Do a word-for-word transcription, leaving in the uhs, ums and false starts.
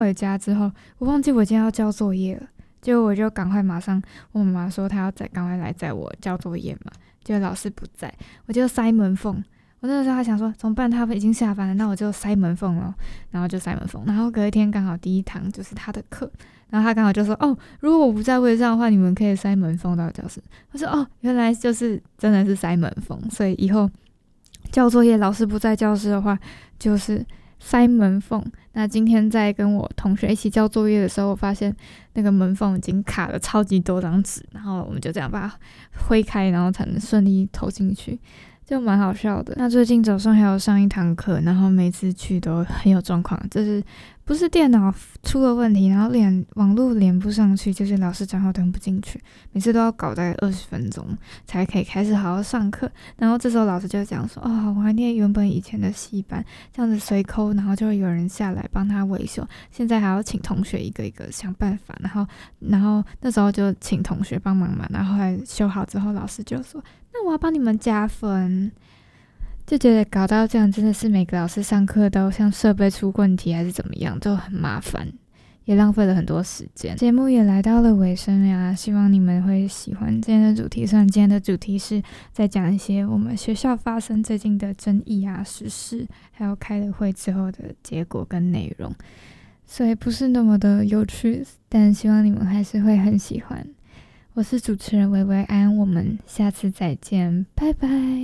回家之后，我忘记我今天要交作业了，结果我就赶快马上问妈妈说她要再赶快来载我交作业嘛，结果老师不在，我就塞门缝。我那个时候还想说怎么办，他已经下班了，那我就塞门缝了，然后就塞门缝。然后隔一天刚好第一堂就是他的课，然后他刚好就说哦，如果我不在位上的话，你们可以塞门缝到教室。我说哦，原来就是真的是塞门缝，所以以后交作业老师不在教室的话就是塞门缝。那今天在跟我同学一起交作业的时候，我发现那个门缝已经卡了超级多张纸，然后我们就这样把它挥开，然后才能顺利投进去，就蛮好笑的。那最近早上还有上一堂课，然后每次去都很有状况，就是不是电脑出了问题，然后连网络连不上去，就是老师账号登不进去，每次都要搞大概二十分钟才可以开始好好上课。然后这时候老师就讲说，哦，好怀念原本以前的戏班，这样子随扣，然后就会有人下来帮他维修，现在还要请同学一个一个想办法，然后然后那时候就请同学帮忙嘛，然后后来修好之后，老师就说那我要帮你们加分，就觉得搞到这样真的是每个老师上课都像设备出问题还是怎么样，就很麻烦，也浪费了很多时间。节目也来到了尾声呀，希望你们会喜欢今天的主题。虽然今天的主题是在讲一些我们学校发生最近的争议啊、时事，还有开了会之后的结果跟内容，所以不是那么的有趣，但希望你们还是会很喜欢。我是主持人维维安，我们下次再见，拜拜。